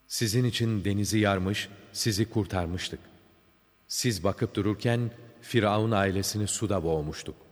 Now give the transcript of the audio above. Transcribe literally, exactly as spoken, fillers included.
Sizin için denizi yarmış, sizi kurtarmıştık. Siz bakıp dururken Firavun ailesini suda boğmuştuk.